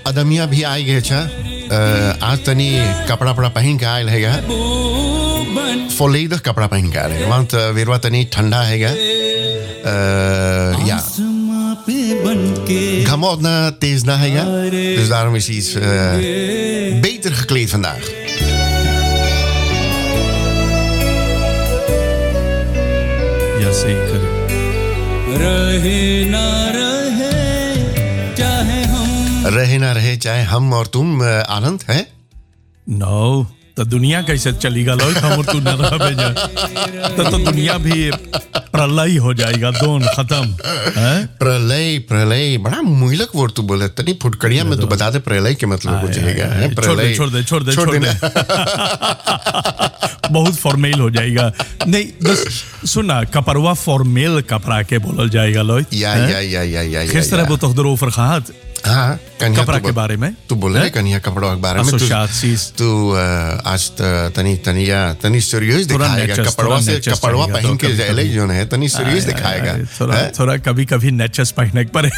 अदमिया भी आई गए छा आज तनी कपड़ा पड़ा पहन के आयल हैगा volledig कपड़ा पहन के आयल है want weer wat tनी ठंडा हैगा ja Gamot na tees na हैगा dus daarom is hij iets beter gekleed vandaag. Jazeker. रहे ना रहे चाहे हम और तुम आनंद है No, तो दुनिया कैसे चलेगा लोग हम और तू न रह भेजा तो दुनिया भी प्रलय हो जाएगा दोनों खत्म प्रलय प्रलय बड़ा मुहिलक वर्ड तू बोले तनी फुटकड़िया में तू बता दे प्रलय के मतलब कुछ है प्रलय छोड़ दे बहुत फॉर्मल हो जाएगा नहीं बस सुना कपड़वा फॉर्मल कपड़ा के बोलल जाएगा लोग या किस तरह वो तोहदरो फरखात हाँ कपड़ा के बारे में तू बोले ना कन्या कपड़ों के बारे में तू आज तनी सीरियस दिखाएगा कपड़वा पहन के जाले जो है तनी सीरियस दिखाएगा थोड़ा कभी नेचस पहनने पर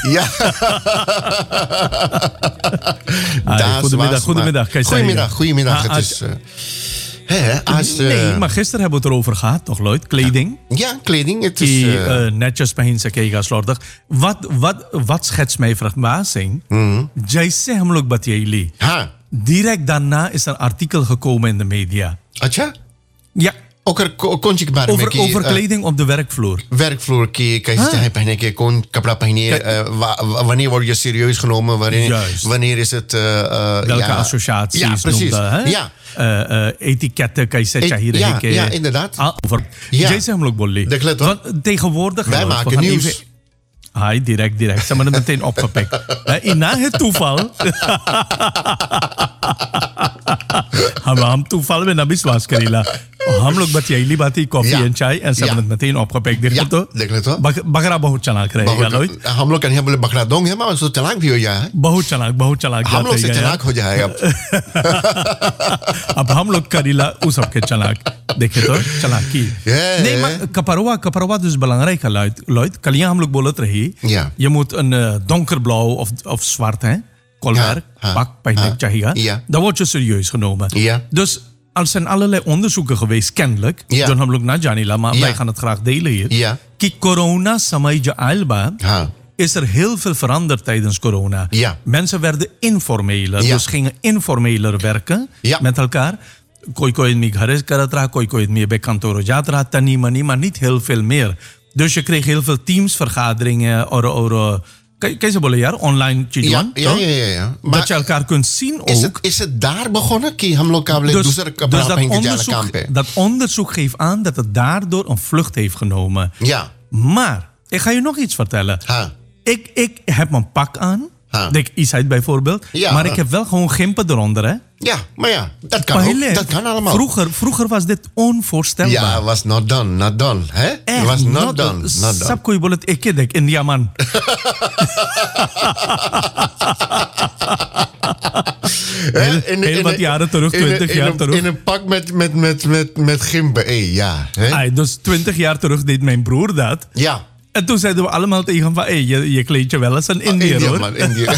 Goedemiddag. Goedemiddag. Het is nee, maar gisteren hebben we het erover gehad, toch, Lloyd? Kleding. Ja, kleding. Het is netjes पहन सकेगा slordig. Wat schetst mij verbazing? जैसे हम लोग बतियाली. हाँ. Direct daarna is er een artikel gekomen in de media. अच्छा? Ja. over kleding op de werkvloer. Werkvloer की कैसे चाहे पहने के कौन कपड़ा पहनिए wanneer word je serieus genomen wanneer is het welke associaties ja precies ja etiketten कैसे चाहिए रहे के ja inderdaad over जैसे हम लोग बोल रहे tegenwoordig wij maken nieuws. Hij direct. Ze hebben het meteen opgepikt. Na het toeval. हम तूफान में न विश्वास करेला हम लोग बस यही बात ही कॉफी एंड चाय ऐसा meteen opgepikt देख ले तो बकरा बहुत चालाक रहेगा लोग हम लोग कहीं बोले बकरा दोंगे हम तो चालाक भी हो जाए बहुत चालाक हम लोग से चालाक हो जाएगा अब हम लोग करीला उस सबके चालाक देखे तो चालाकी नहीं कपड़वा dus belangrijk Lloyd कलियां हम लोग बोलत रही je moet een donkerblauw of zwart hè kolwerk pak pijnlijk चाहिए dat wordt je serieus genomen dus er zijn allerlei onderzoeken geweest kennelijk जो हम लोग ना जानेला maar wij gaan het graag delen hier कि corona समय जो आयल बा is er heel veel veranderd tijdens corona. Mensen werden informeler, dus gingen informeler werken met elkaar. कोई आदमी घर करत रहा कोई आदमी bij kantoor जात रहा तनी money maar niet heel veel meer. Dus je kreeg heel veel teamsvergaderingen और कैसे बोले यार online चीजें ja. dat je elkaar kunt zien ook. Is het daar begonnen कि हम लोग काबले दूसरे कपड़ा पहन के जाने काम पे? Dat onderzoek geeft aan dat het daardoor een vlucht heeft genomen. Ja. Maar ik ga je nog iets vertellen. Ik heb mijn pak aan. Denk Isheid bijvoorbeeld. Maar ik heb wel gewoon gimpen eronder, hè? Ja, maar ja, dat kan ook. Dat kan allemaal. Vroeger was dit onvoorstelbaar. Ja, was not done, hè? Echt, was not done. Sab koई bolet ik denk India man. Heel wat jaren terug, 20 jaar terug. In een pak met gimpen, ja. Dus 20 jaar terug deed mijn broer dat. Ja. En toen zeiden we allemaal tegen hem van, je kleed je wel eens een Indiër, hoor. Man, Indiër.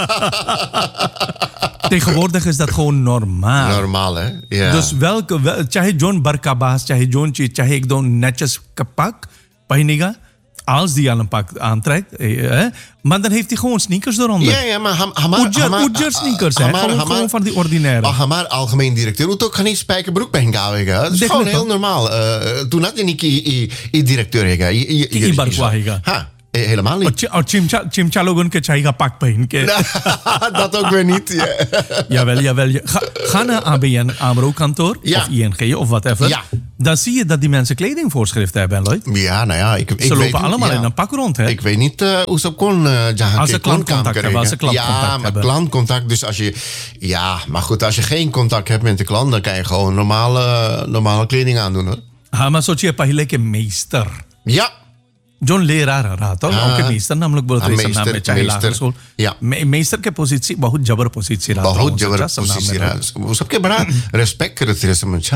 Tegenwoordig is dat gewoon normaal. Normaal, hè? Ja. Dus चाहे जोन बरकाबास, चाहे जोन चीज, चाहे एक दो netjes pak पहनेगा, als die al een pak aantrekt, maar dan heeft hij gewoon sneakers eronder. Ja, maar Ujjar sneakers, hè? Gewoon van die ordinaire. हमार algemeen directeur तो खनी spijkerbroek पहन के आवेगा. Dat is gewoon heel normaal. Toen had je niet die directeur हैगा. की बरकवा हैगा. हाँ. helemaal niet. और चिमचा लोगों के चाहिए pak पहन के. Dat ook weer niet. Jawel. Ga naar ABN AMRO kantoor of ING of whatever. Dan zie je dat die mensen kledingvoorschriften hebben, Lloyd. Ja, nou ja, ik ze lopen allemaal in een pak rond, hè? Ik weet niet hoe ze kon als ze klantcontact hebben. Ja, maar klantcontact. Dus als je... Ja, maar goed, als je geen contact hebt met de klant, dan kan je gewoon normale kleding aandoen, hoor. हाँ मैं सोचिए पहले के मेस्टर या जोन लहरा रहा था उनके मेस्टर नाम लोग बोलते हैं नाम में चाहे लाख रसूल मेस्टर के पोजीशन बहुत जबर पोजीशन रहा बहुत जबर पोजीशन रहा वो सबके बड़ा रिस्पेक्ट करते थे समझा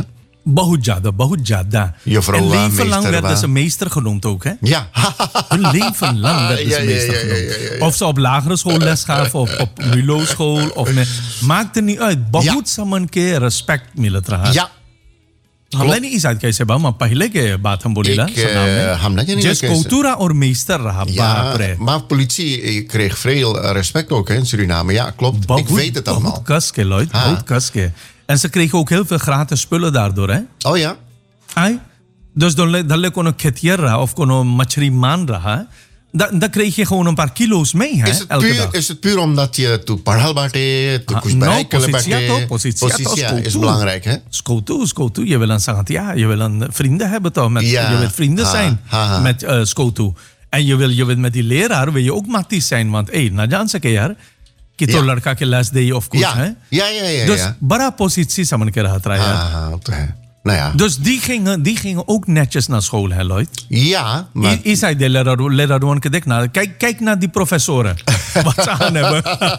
बहुत ज्यादा. En leven lang werden ze meester genoemd ook, hè? Ja. Hun leven lang werden ze meester genoemd. Of ze op lagere school les gaven, op MULO-school. Maakt er niet uit. बहुत समन के respect मिलत रहा. Ja. हमने नहीं इस कैसे बा पहले के बात हम बोली ला जिस cultura और meester रहा. Ja, maar politie kreeg veel respect ook in Suriname. Ja, klopt. Ik weet het allemaal. बहुत कस के Lloyd, बहुत कस के. En ze kregen ook heel veel gratis spullen daardoor, hè? Oh ja? Ai? Dus dan kon een ketier raha of kon een machriman raha. Dan kreeg je gewoon een paar kilo's mee, hè? Is het puur omdat je toe parhalbate, toe kusbereikele positie is belangrijk, hè? Skotu. Je wil een sangatia, je wil een vrienden hebben toch? Je wil vrienden zijn met Skotu. En je wil met die leraar wil je ook matties zijn, want na jaan se ke yaar कि तो लड़का के last day of course है dus बड़ा positie समझ के रहा था यार. Nou ja. Dus die gingen ook netjes naar school, hè, Lloyd? Ja, maar... Je zei de leraar kijk naar die professoren. Wat ze aan hebben.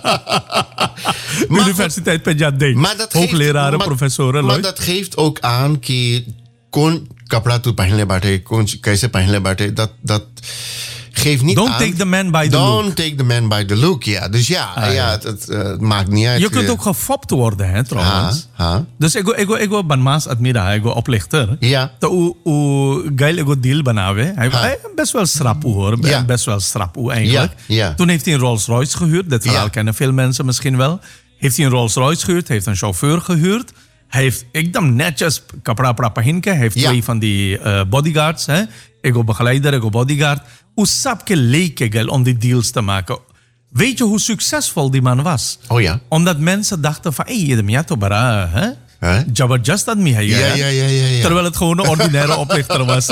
Universiteit Punjab deed. Hoogleraren, professoren, Lloyd. Maar dat geeft ook aan kon kapra tu pehne baate, kon kaise pehne baate, dat geef niet Don't take the man by the look. Don't take the man by the look, ja. Dus het maakt niet uit. Je kunt ook gefopt worden, hè, trouwens. Dus ik banmaas admira, ik oplichter. Ja. Hoe geil ik deal banawe. Hij best wel strapu, hoor. Best wel strapu, eigenlijk. Ja. Toen heeft hij een Rolls Royce gehuurd. Dat verhaal kennen veel mensen misschien wel. Heeft hij een Rolls Royce gehuurd. Heeft een chauffeur gehuurd. Hij heeft, ik dan netjes kapra prapahinke. Hij heeft 2 van die bodyguards, hè. Ik begeleider, ik bodyguard. Hoe sapke leek om die deals te maken. Weet je hoe succesvol die man was? Oh ja. Omdat mensen dachten van, je de to bara, hè? Jabardast admi hai. Ja. Terwijl het gewoon een ordinaire oplichter was.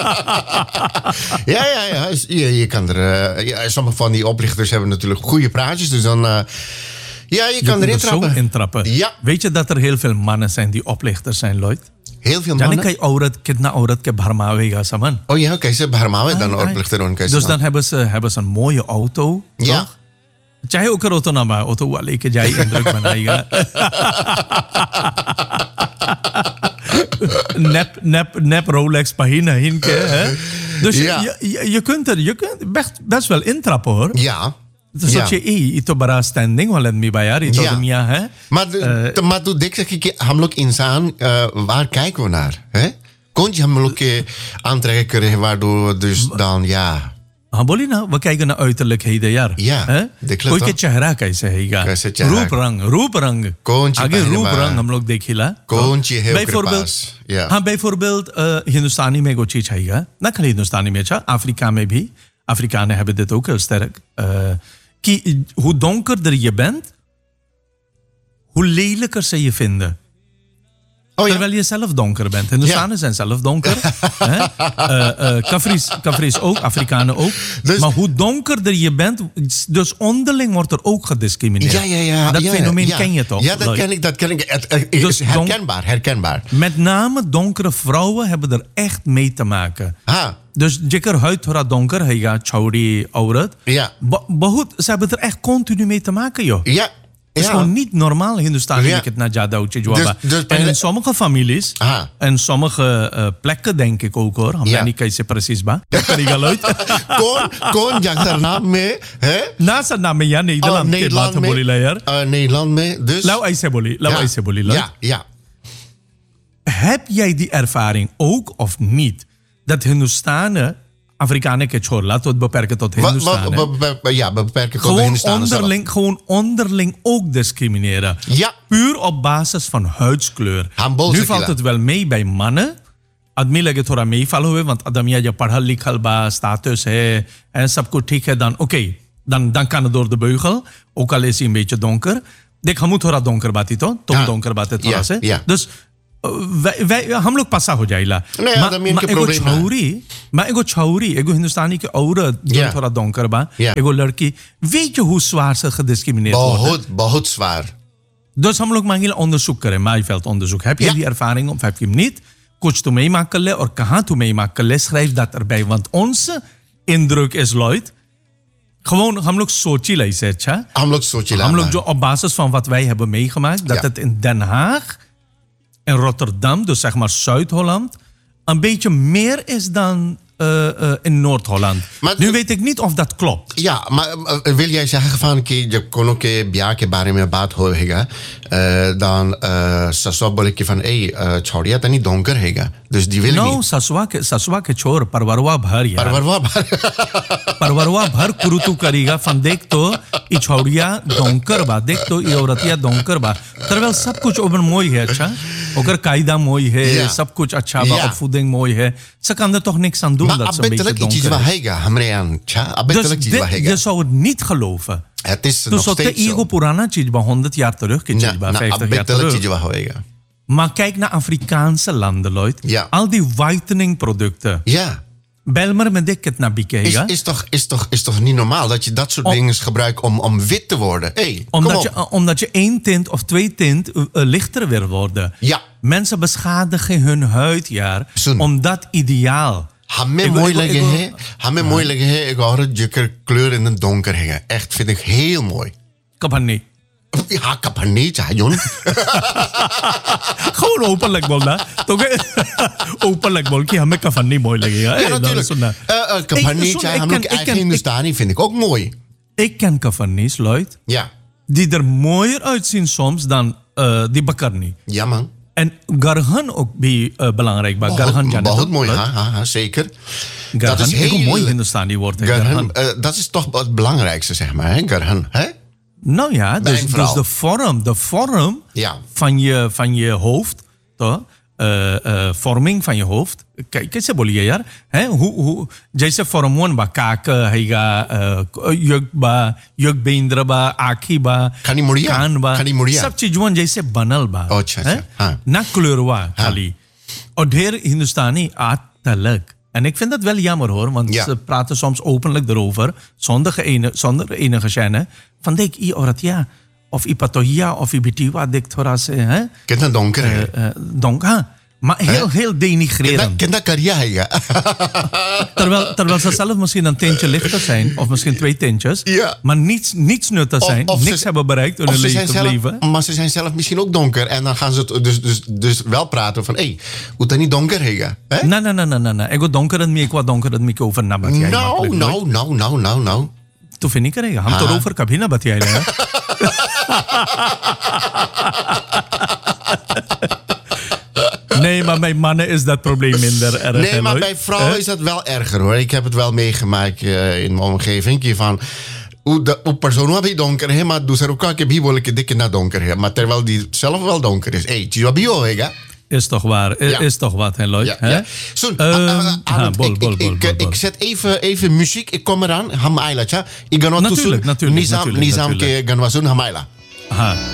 Ja. Je kan er... sommige van die oplichters hebben natuurlijk goede praatjes. Dus dan... je kan erin trappen. Zo intrappen. Ja. Weet je dat er heel veel mannen zijn die oplichters zijn, Lloyd? Heel veel mannen? Dan kan je kitna aurat ke bharmawe ga saman. Oh ja, oké. Ze bharmawe dan oplichter. Dus dan hebben ze een mooie auto. Ja. Chahe ook een auto na maar auto wale ke jai indruk banaiga. Nep Rolex pahina hinke, hè? Dus je kunt best wel intrappen, hoor. Ja. Dus dat je ito bara standing वाले में बायार ito दुनिया है. Maar तू देख सके कि हम लोग इंसान waar kijken we naar, hè? Kon je हम लोग के aantrekken krijgen waardoor dus dan हाँ बोली ना वो kijken naar uiterlijkheden यार. Ja. कोई के चेहरा कैसे हैगा? रूप रंग. आगे रूप रंग हम लोग देखिला. कौन ची है उसके पास? हाँ bijvoorbeeld हिंदुस्तानी में कोई चीज हैगा. ना खाली हिंदुस्तानी में अच्छा अफ्रीका में भी Afrikanen hebben dit ook heel sterk. Hoe donkerder je bent, hoe lelijker ze je vinden. Terwijl je zelf donker bent. Hindustanen zijn zelf donker. Kafris ook, Afrikanen ook. Dus, maar hoe donkerder je bent, dus onderling wordt er ook gediscrimineerd. Ja. Dat fenomeen ken je toch? Ja, dat ken ik. Dus herkenbaar. Met name donkere vrouwen hebben er echt mee te maken. Dus jeker huid thora donker, hij gaat chauri aurat. Ja. Ze hebben er echt continu mee te maken, joh. Ja. Het is gewoon niet normaal Hindustan dat het naar Jadauche Jwaba. En in sommige families en sommige plekken denk ik ook, hoor. Hamla niet kaise precies ba. Kon jagternaam mee, hè? Nasa naam mee, ja, Nederland mee. Nederland mee, dus. Lau aise boli. Ja. Heb jij die ervaring ook of niet? Dat Hindustanen Afrikanen ke छोड़ ला तो beperken tot Hindustanen. Beperken tot Hindustanen. Gewoon onderling ook discrimineren. Ja. Puur op basis van huidskleur. Nu valt het wel mee bij mannen. आदमी लगे थोड़ा meevallen हुए, want आदमी je पढ़ा लिखा बा, status है en सब कुछ ठीक है dan oké, dan kan het door de beugel. Ook al is hij een beetje donker. देख हम थोड़ा donker बाती तो तुम donker बाते थोड़ा से. Dus हम लोग पासा हो जाइला. एगो छौरी एगो हिंदुस्तानी के औरत जो थोड़ा donker बा, एगो लड़की, weet je hoe zwaar ze gediscrimineerd wordt? बहुत zwaar. Dus हम लोग मांगिला onderzoek करें, Maaiveld onderzoek. Heb je die ervaring of heb je hem niet? Kuch tu meemaak kan le, or kaha tu meemaak kan le, schrijf dat erbij. Want onze indruk is, Lloyd, gewoon, हम लोग सोचिला इसे, अच्छा? हम लोग जो op basis van wat wij hebben meegemaakt, dat het in Den Haag in Rotterdam, dus zeg maar Zuid-Holland, een beetje meer is dan in Noord-Holland. Nu weet ik niet of dat klopt. Ja, maar wil jij zeggen van je kon ook biake bare me baat hoega, dan sasobolike van chaudia dan niet donker hega. Dus die wil niet. No, saswa ke chor parwarwa bhar yaar. Parwarwa bhar kurutu kariga van देख तो ई chaudia donker ba, देख तो ई औरतिया donker ba. Terwijl सब कुछ ओबन मोई है अच्छा. ओकर कायदा मोई है, सब कुछ अच्छा बा, opvoeding mooi है. Ze kan er toch niks aan doen dat ze een beetje donker is. Dus je zou het niet geloven. Het is nog steeds zo. Purana chijba 100 jaar terug, 50 jaar terug. Maar kijk naar Afrikaanse landen, Lloyd. Ja. Al die whitening producten. Ja. Bel maar met dit naar bikeken. Is toch niet normaal dat je dat soort dingen gebruikt om wit te worden? Hey, omdat je 1 tint of 2 tint lichter wil worden. Ja. Mensen beschadigen hun huidjaar om dat ideaal. Mooi leggen. Ik hoor het je kleur in het donker hangen. Echt, vind ik heel mooi. Kapani. Ja, kapani, Jon. Gewoon openlijk bolna. Openlijk bol ki hame kapani mooi leggen. Ja, natuurlijk. Kapani, eigen Hindustani vind ik ook mooi. Ik ken kafanis, Lloyd. Ja. Die er mooier uitzien soms dan die bakarni. Ja, man. En garhan ook belangrijk. Bahut mooi, zeker. Garhan, dat is heel mooi Hindustani woord. Dat is toch het belangrijkste, zeg maar, hè? Garhan, hè? Nou ja, dus de vorm van je hoofd, toch? Vorming van je hoofd. कैसे बोलिए यार? हैं? जैसे फॉर्म 1 बा काक हैगा युग बेंद्र बा आँखी बा कान बा सब चीजों जैसे बनल बा ना क्लोरवा खाली और ढेर हिंदुस्तानी आतलक. En ik vind dat wel jammer hoor, want ze praten soms openlijk erover, zonder enige gêne. Van denk ik, oratia, of ipatoia, of ibitiwa, dik thora se, hè? Ken dat donker, hè? Donker, maar heel denigrerend. Ken dat carrière, terwijl ze zelf misschien een tintje lichter zijn, of misschien 2 tintjes, maar niets nuttig zijn, niks hebben bereikt in hun leven. Maar ze zijn zelf misschien ook donker, en dan gaan ze dus wel praten van, hoe dat niet donker hega? Nee. Ik word donker en ik word donker en ik over nabat. Nou. तो फिर नहीं करेगा हम तो रोवर कभी ना बतियाए हैं. Nee, maar bij mannen is dat probleem minder erg. Nee, maar bij vrouwen is dat wel erger hoor. Ik heb het wel meegemaakt in mijn omgeving. Van hoe persoon heb je donker is, maar doe ze ook een keer wil ik dikke naar donker is. Maar terwijl die zelf wel donker is. Is toch waar? Is toch wat, hè, Lloyd? Ja. Ik zet even muziek. Ik kom eraan. Ham Ayla, tja. Ik ga nog natuurlijk. Nizam ke Ganwasun Hamaila.